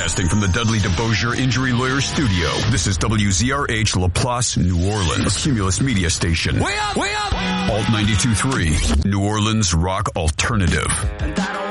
Broadcasting from the Dudley DeBosier Injury Lawyer Studio, this is WZRH LaPlace, New Orleans, Cumulus Media Station. Way up! Alt 92.3, New Orleans Rock Alternative.